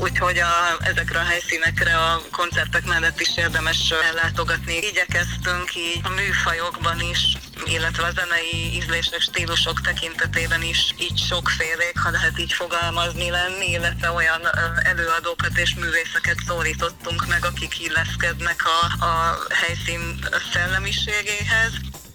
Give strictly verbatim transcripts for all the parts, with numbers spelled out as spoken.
úgyhogy a, ezekre a helyszínekre a koncertek mellett is érdemes ellátogatni. Igyekeztünk így a műfajokban is, illetve a zenei ízlések, stílusok tekintetében is így sokfélék, ha lehet így fogalmazni lenni, illetve olyan előadókat és művészeket szólítottunk meg, akik illeszkednek a, a helyszín szellemiségéhez.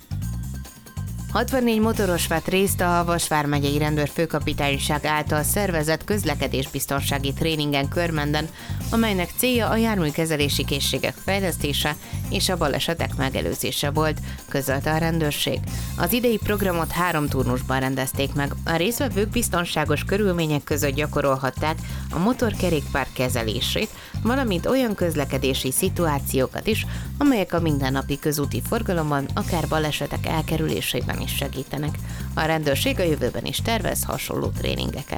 hatvannégy motoros vett részt a Vas vármegyei rendőrfőkapitányság által szervezett közlekedésbiztonsági tréningen Körmenden, amelynek célja a járműkezelési készségek fejlesztése és a balesetek megelőzése volt, közölte a rendőrség. Az idei programot három turnusban rendezték meg. A résztvevők biztonságos körülmények között gyakorolhatták a motorkerékpár kezelését, valamint olyan közlekedési szituációkat is, amelyek a mindennapi közúti forgalomban, akár balesetek elkerülésében is segítenek. A rendőrség a jövőben is tervez hasonló tréningeket.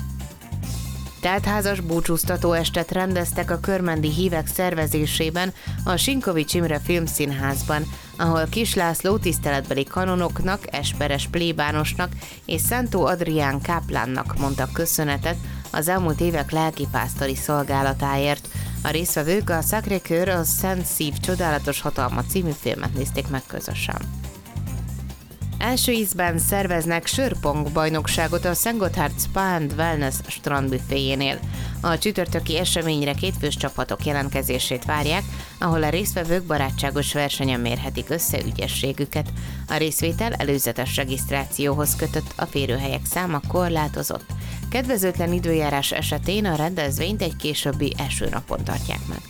Teltházas búcsúztató estet rendeztek a körmendi hívek szervezésében a Sinkovics Imre Filmszínházban, ahol Kis László tiszteletbeli kanonoknak, Esperes plébánosnak és Szántó Adrián káplánnak mondtak köszönetet az elmúlt évek lelkipásztori szolgálatáért. A résztvevők a Sacré-Cœur, a Szent Szív csodálatos hatalma című filmet nézték meg közösen. Első ízben szerveznek sörpong bajnokságot a Szent Gotthard Spa and Wellness strandbüféjénél. A csütörtöki eseményre kétfős csapatok jelentkezését várják, ahol a résztvevők barátságos versenyen mérhetik össze ügyességüket. A részvétel előzetes regisztrációhoz kötött, a férőhelyek száma korlátozott. Kedvezőtlen időjárás esetén a rendezvényt egy későbbi esőnapon tartják meg.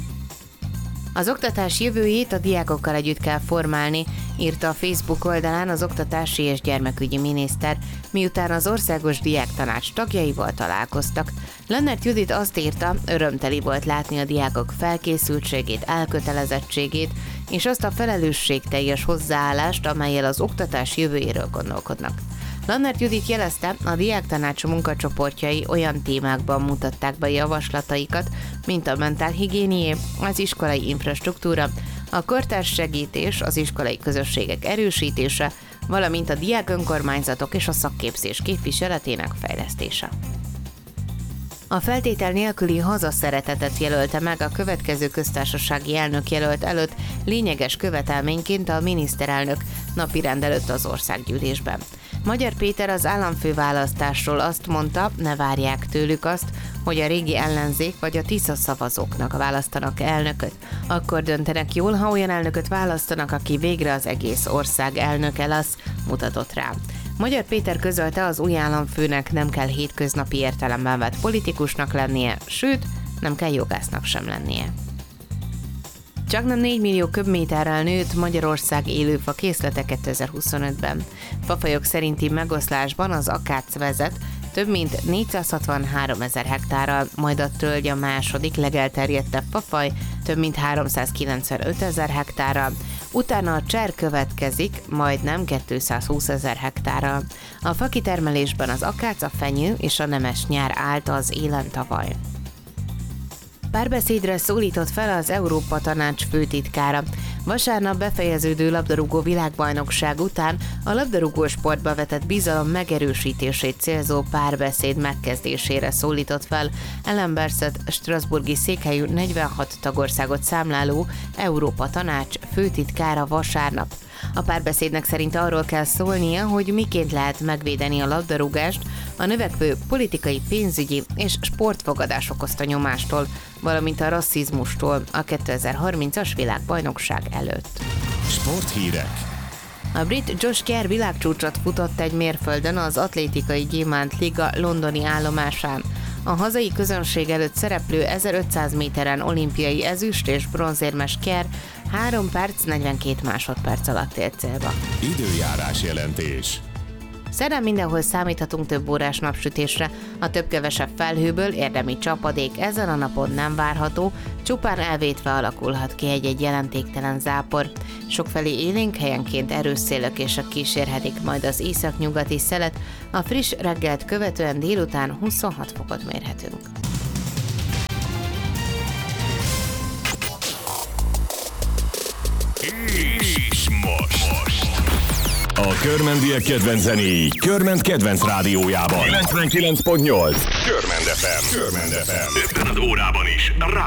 Az oktatás jövőjét a diákokkal együtt kell formálni, írta a Facebook oldalán az oktatási és gyermekügyi miniszter, miután az Országos Diáktanács tagjaival találkoztak. Lennert Judit azt írta, örömteli volt látni a diákok felkészültségét, elkötelezettségét és azt a felelősségteljes hozzáállást, amellyel az oktatás jövőjéről gondolkodnak. Lennert Judit jelezte, a diáktanács munkacsoportjai olyan témákban mutatták be javaslataikat, mint a mentálhigiénié, az iskolai infrastruktúra, a kortárs segítés, az iskolai közösségek erősítése, valamint a diák önkormányzatok és a szakképzés képviseletének fejlesztése. A feltétel nélküli hazaszeretetet jelölte meg a következő köztársasági elnök jelölt előtt lényeges követelményként a miniszterelnök napirend előtt az országgyűlésben. Magyar Péter az államfőválasztásról azt mondta, ne várják tőlük azt, hogy a régi ellenzék vagy a Tisza szavazóknak választanak elnököt. Akkor döntenek jól, ha olyan elnököt választanak, aki végre az egész ország elnöke lesz, mutatott rá. Magyar Péter közölte, az új államfőnek nem kell hétköznapi értelemben vett politikusnak lennie, sőt, nem kell jogásznak sem lennie. Csaknem négy millió köbméterrel nőtt Magyarország élőfa készlete kétezer-huszonötben. Fafajok szerinti megoszlásban az akác vezet, több mint négyszázhatvanhárom ezer hektárral, majd a tölgy a második legelterjedtebb fafaj, több mint háromszázkilencvenöt ezer hektárral, utána a cser következik, majdnem kétszázhúsz ezer hektárral. A fakitermelésben az akác, a fenyő és a nemes nyár állt az élen tavaly. Párbeszédre szólított fel az Európa Tanács főtitkára. Vasárnap befejeződő labdarúgó világbajnokság után a labdarúgó sportba vetett bizalom megerősítését célzó párbeszéd megkezdésére szólított fel Ellen Berset strasbourgi székhelyű negyvenhat tagországot számláló Európa Tanács főtitkára vasárnap. A párbeszédnek szerint arról kell szólnia, hogy miként lehet megvédeni a labdarúgást a növekvő politikai, pénzügyi és sportfogadás okozta nyomástól, valamint a rasszizmustól a kétezer-harmincas világbajnokság előtt. Sporthírek. A brit Josh Kerr világcsúcsot futott egy mérföldön az Atlétikai Gyémánt Liga londoni állomásán. A hazai közönség előtt szereplő ezerötszáz méteren olimpiai ezüst és bronzérmes Kerr három perc negyvenkét másodperc alatt ért célba. Időjárás jelentés. Szerdán mindenhol számíthatunk több órás napsütésre, a több-kevesebb felhőből érdemi csapadék ezen a napon nem várható, csupán elvétve alakulhat ki egy-egy jelentéktelen zápor. Sokfelé élénk, helyenként erős szélökések kísérhetik majd az északnyugati szelet, a friss reggelt követően délután huszonhat fokot mérhetünk. És most. A körmendiek kedvenc zenéi Körment kedvenc rádiójában. kilencvenkilenc pont nyolc Körmend ef em. Körmend ef em. Ebben az órában is